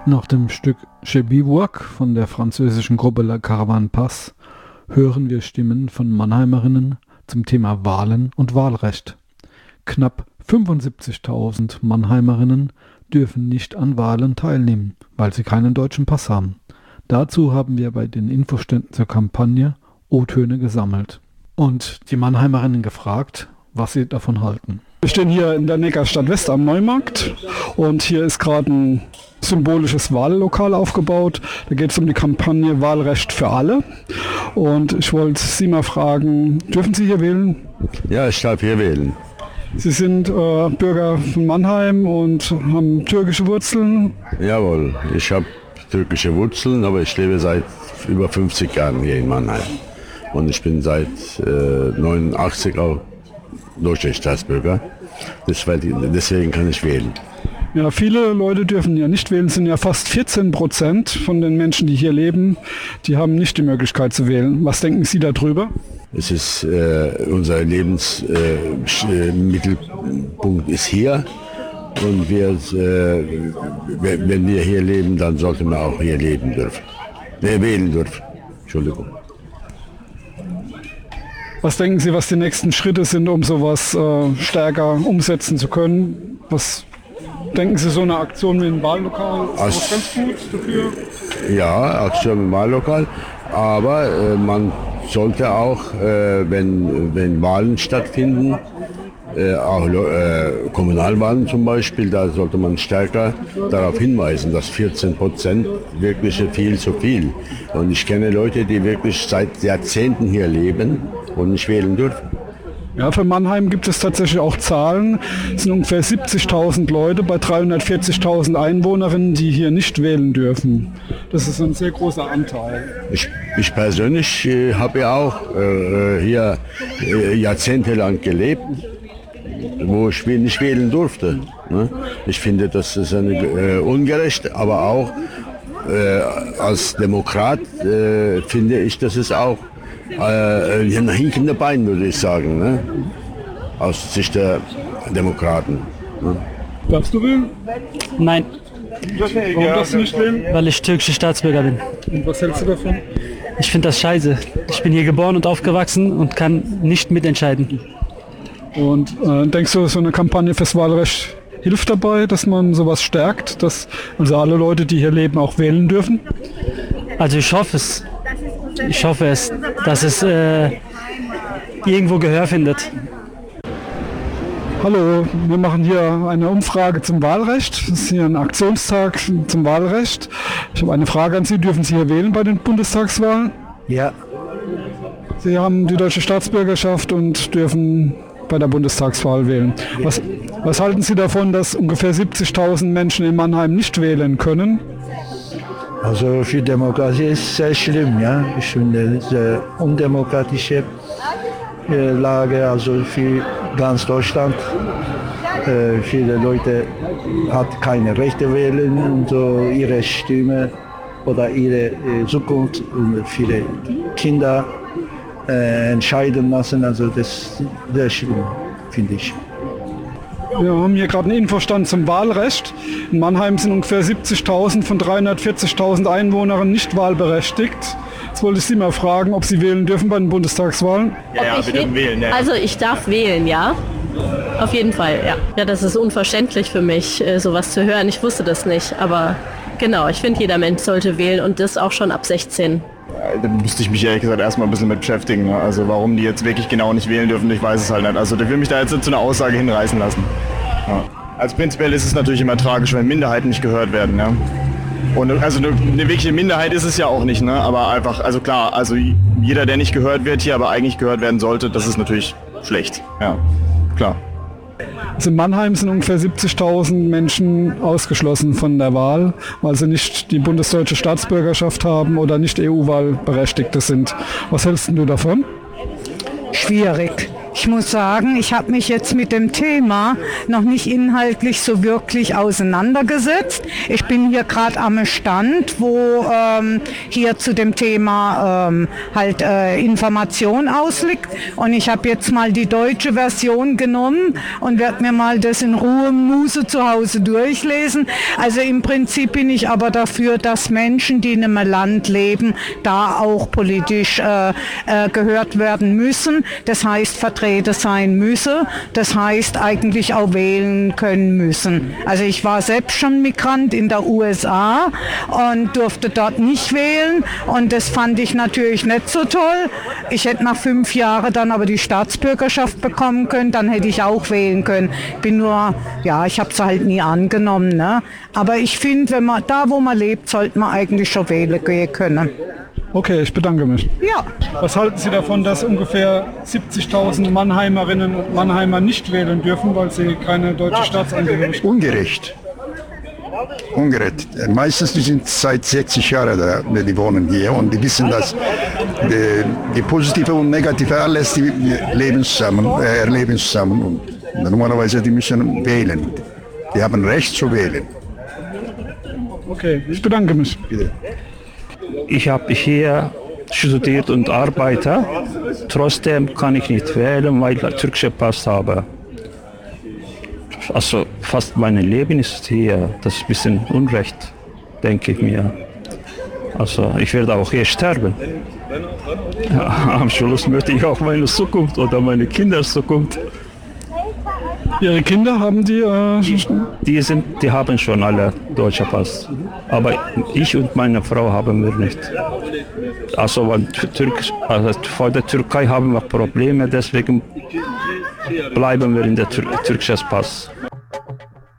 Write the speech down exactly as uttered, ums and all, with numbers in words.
Nach dem Stück Chez Bivouac von der französischen Gruppe La Caravane Passe hören wir Stimmen von Mannheimerinnen zum Thema Wahlen und Wahlrecht. Knapp fünfundsiebzigtausend Mannheimerinnen dürfen nicht an Wahlen teilnehmen, weil sie keinen deutschen Pass haben. Dazu haben wir bei den Infoständen zur Kampagne O-Töne gesammelt und die Mannheimerinnen gefragt, was sie davon halten. Wir stehen hier in der Neckarstadt West am Neumarkt und hier ist gerade ein symbolisches Wahllokal aufgebaut. Da geht es um die Kampagne Wahlrecht für alle. Und ich wollte Sie mal fragen, dürfen Sie hier wählen? Ja, ich darf hier wählen. Sie sind äh, Bürger von Mannheim und haben türkische Wurzeln? Jawohl, ich habe türkische Wurzeln, aber ich lebe seit über fünfzig Jahren hier in Mannheim. Und ich bin seit äh, neunundachtzig auch deutscher Staatsbürger. Deswegen kann ich wählen. Ja, viele Leute dürfen ja nicht wählen. Es sind ja fast vierzehn Prozent von den Menschen, die hier leben, die haben nicht die Möglichkeit zu wählen. Was denken Sie darüber? Es ist äh, unser Lebensmittelpunkt äh, ist hier und wir, äh, wenn wir hier leben, dann sollten wir auch hier leben dürfen. Äh, wählen dürfen. Entschuldigung. Was denken Sie, was die nächsten Schritte sind, um sowas äh, stärker umsetzen zu können? Was denken Sie, so eine Aktion wie ein Wahllokal ist As- auch ganz gut dafür? Ja, Aktion im Wahllokal, aber äh, man sollte auch, äh, wenn, wenn Wahlen stattfinden, äh, auch äh, Kommunalwahlen zum Beispiel, da sollte man stärker darauf hinweisen, dass vierzehn Prozent wirklich viel zu viel. Und ich kenne Leute, die wirklich seit Jahrzehnten hier leben und nicht wählen dürfen. Ja, für Mannheim gibt es tatsächlich auch Zahlen. Es sind ungefähr siebzigtausend Leute bei dreihundertvierzigtausend Einwohnerinnen, die hier nicht wählen dürfen. Das ist ein sehr großer Anteil. Ich, ich persönlich äh, habe ja auch äh, hier äh, jahrzehntelang gelebt, wo ich nicht wählen durfte. Ne? Ich finde, das ist eine, äh, ungerecht, aber auch äh, als Demokrat äh, finde ich, das ist auch Äh, ein hinkende Bein, würde ich sagen, ne? Aus Sicht der Demokraten. Ne? Darfst du wählen? Nein, Warum darfst du nicht wählen? weil ich türkischer Staatsbürger bin. Und was hältst du davon? Ich finde das scheiße. Ich bin hier geboren und aufgewachsen und kann nicht mitentscheiden. Und äh, denkst du, so eine Kampagne fürs Wahlrecht hilft dabei, dass man sowas stärkt, dass also alle Leute, die hier leben, auch wählen dürfen? Also ich hoffe es. Ich hoffe es, dass es äh, irgendwo Gehör findet. Hallo, wir machen hier eine Umfrage zum Wahlrecht. Das ist hier ein Aktionstag zum Wahlrecht. Ich habe eine Frage an Sie. Dürfen Sie hier wählen bei den Bundestagswahlen? Ja, Sie haben die deutsche Staatsbürgerschaft und dürfen bei der Bundestagswahl wählen. Was, was halten Sie davon, dass ungefähr siebzigtausend Menschen in Mannheim nicht wählen können? also für Demokratie ist sehr schlimm, ja. Ich finde diese undemokratische äh, Lage, also für ganz Deutschland. Äh, viele Leute hat keine Rechte wählen und so ihre Stimme oder ihre äh, Zukunft und viele Kinder äh, entscheiden lassen. Also das ist sehr schlimm, finde ich. Wir haben hier gerade einen Infostand zum Wahlrecht. In Mannheim sind ungefähr siebzigtausend von dreihundertvierzigtausend Einwohnern nicht wahlberechtigt. Jetzt wollte ich Sie mal fragen, ob Sie wählen dürfen bei den Bundestagswahlen. Ja, ja, wir dürfen wählen. Ja. Also ich darf wählen, ja. Auf jeden Fall, ja. Ja, das ist unverständlich für mich, sowas zu hören. Ich wusste das nicht, aber genau, ich finde, jeder Mensch sollte wählen und das auch schon ab sechzehn. Da müsste ich mich ehrlich gesagt erstmal ein bisschen mit beschäftigen. Ne? Also warum die jetzt wirklich genau nicht wählen dürfen, ich weiß es halt nicht. Also der will mich da jetzt zu einer Aussage hinreißen lassen. Ja. Also prinzipiell ist es natürlich immer tragisch, wenn Minderheiten nicht gehört werden. Ja? Und also eine, eine wirkliche Minderheit ist es ja auch nicht, ne? Aber einfach, also klar, also jeder, der nicht gehört wird hier, aber eigentlich gehört werden sollte, das ist natürlich schlecht. Ja, klar. Also in Mannheim sind ungefähr siebzigtausend Menschen ausgeschlossen von der Wahl, weil sie nicht die bundesdeutsche Staatsbürgerschaft haben oder nicht E U-Wahlberechtigte sind. Was hältst du davon? Schwierig. Ich muss sagen, ich habe mich jetzt mit dem Thema noch nicht inhaltlich so wirklich auseinandergesetzt. Ich bin hier gerade am Stand, wo ähm, hier zu dem Thema ähm, halt äh, Information ausliegt. Und ich habe jetzt mal die deutsche Version genommen und werde mir mal das in Ruhe Muße zu Hause durchlesen. Also im Prinzip bin ich aber dafür, dass Menschen, die in einem Land leben, da auch politisch äh, äh, gehört werden müssen. Das heißt, Vertreter sein müsse, das heißt eigentlich auch wählen können müssen. Also ich war selbst schon Migrant in der U S A und durfte dort nicht wählen und das fand ich natürlich nicht so toll. Ich hätte nach fünf Jahren dann aber die Staatsbürgerschaft bekommen können, dann hätte ich auch wählen können. Bin nur, ja, ich habe es halt nie angenommen. Ne? Aber ich finde, wenn man da, wo man lebt, sollte man eigentlich schon wählen gehen können. Okay, ich bedanke mich. Ja. Was halten Sie davon, dass ungefähr siebzigtausend Mannheimerinnen und Mannheimer nicht wählen dürfen, weil sie keine deutsche Staatsangehörigkeit haben? Ungerecht. Ungerecht. Meistens die sind seit sechzig Jahren da, die wohnen hier und die wissen, dass die, die positive und negative alles, die leben zusammen, äh, erleben zusammen. Und normalerweise die müssen wählen. Die haben Recht zu wählen. Okay, ich bedanke mich. Bitte. Ich habe hier studiert und arbeite. Trotzdem kann ich nicht wählen, weil ich türkische Pass habe. Also fast mein Leben ist hier. Das ist ein bisschen Unrecht, denke ich mir. Also ich werde auch hier sterben. Ja, am Schluss möchte ich auch meine Zukunft oder meine Kinder Zukunft. Ihre Kinder haben die? Äh die, sind, die haben schon alle deutschen Pass. Aber ich und meine Frau haben wir nicht. Also, weil Türk, also vor der Türkei haben wir Probleme, deswegen bleiben wir in der Tür türkischen Pass.